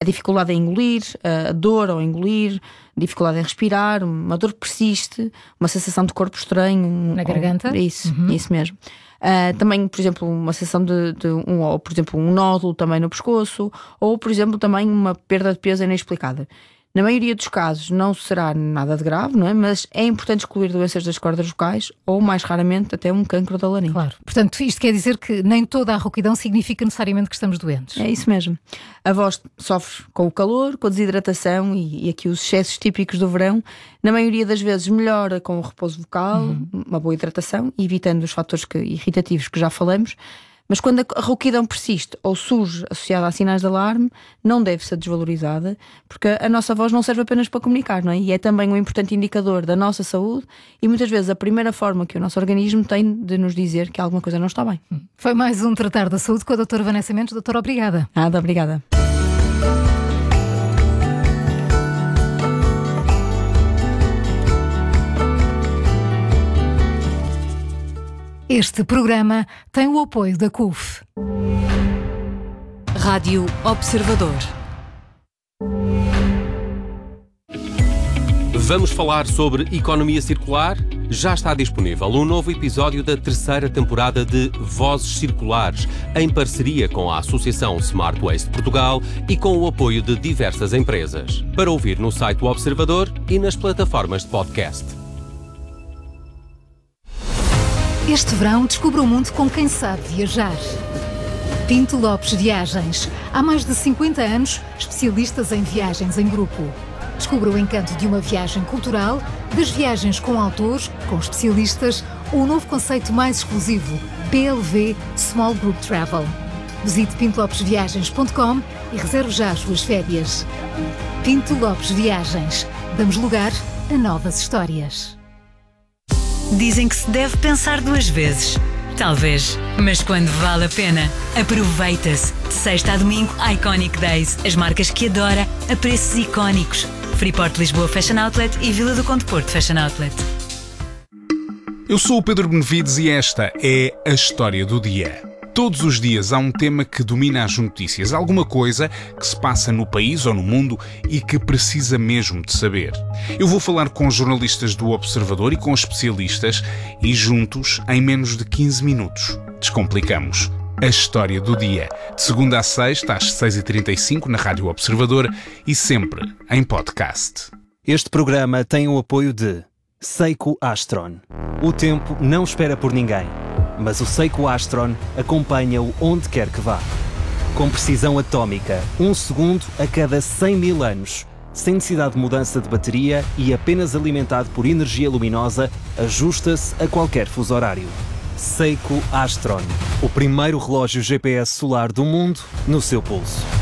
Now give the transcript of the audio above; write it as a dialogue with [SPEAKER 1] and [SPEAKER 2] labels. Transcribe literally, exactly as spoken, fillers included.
[SPEAKER 1] dificuldade em engolir, a dor ao engolir, dificuldade em respirar, uma dor que persiste, uma sensação de corpo estranho.
[SPEAKER 2] Na garganta?
[SPEAKER 1] Ou, isso,
[SPEAKER 2] uhum.
[SPEAKER 1] isso mesmo. Uh, também, por exemplo, uma sensação de, de um, ou, por exemplo, um nódulo também no pescoço, ou, por exemplo, também uma perda de peso inexplicada. Na maioria dos casos não será nada de grave, não é? Mas é importante excluir doenças das cordas vocais ou, mais raramente, até um cancro da laringe.
[SPEAKER 2] Claro. Portanto, isto quer dizer que nem toda a rouquidão significa necessariamente que estamos doentes.
[SPEAKER 1] É isso mesmo. A voz sofre com o calor, com a desidratação e, e aqui os excessos típicos do verão. Na maioria das vezes melhora com o repouso vocal, uhum. uma boa hidratação, evitando os fatores que, irritativos que já falamos. Mas quando a rouquidão persiste ou surge associada a sinais de alarme, não deve ser desvalorizada, porque a nossa voz não serve apenas para comunicar, não é? E é também um importante indicador da nossa saúde e muitas vezes a primeira forma que o nosso organismo tem de nos dizer que alguma coisa não está bem.
[SPEAKER 2] Foi mais um Tratar da Saúde com a doutora Vanessa Mendes. Doutora, obrigada.
[SPEAKER 1] Nada, obrigada.
[SPEAKER 2] Este programa tem o apoio da C U F.
[SPEAKER 3] Rádio Observador.
[SPEAKER 4] Vamos falar sobre economia circular? Já está disponível um novo episódio da terceira temporada de Vozes Circulares, em parceria com a Associação Smart Waste Portugal e com o apoio de diversas empresas. Para ouvir no site do Observador e nas plataformas de podcast.
[SPEAKER 2] Este verão descubra o mundo com quem sabe viajar. Pinto Lopes Viagens. Há mais de cinquenta anos, especialistas em viagens em grupo. Descubra o encanto de uma viagem cultural, das viagens com autores, com especialistas, ou o novo conceito mais exclusivo, P L V Small Group Travel. Visite pinto lopes viagens ponto com e reserve já as suas férias. Pinto Lopes Viagens. Damos lugar a novas histórias.
[SPEAKER 3] Dizem que se deve pensar duas vezes. Talvez, mas quando vale a pena, aproveita-se. De sexta a domingo, Iconic Days. As marcas que adora a preços icónicos. Freeport Lisboa Fashion Outlet e Vila do Conde Porto Fashion Outlet.
[SPEAKER 5] Eu sou o Pedro Benevides e esta é a história do dia. Todos os dias há um tema que domina as notícias, alguma coisa que se passa no país ou no mundo e que precisa mesmo de saber. Eu vou falar com jornalistas do Observador e com especialistas e juntos, em menos de quinze minutos, descomplicamos a história do dia. De segunda a sexta, às seis e trinta e cinco, na Rádio Observador e sempre em podcast.
[SPEAKER 6] Este programa tem o apoio de Seiko Astron. O tempo não espera por ninguém, mas o Seiko Astron acompanha-o onde quer que vá. Com precisão atómica, um segundo a cada cem mil anos, sem necessidade de mudança de bateria e apenas alimentado por energia luminosa, ajusta-se a qualquer fuso horário. Seiko Astron, o primeiro relógio G P S solar do mundo no seu pulso.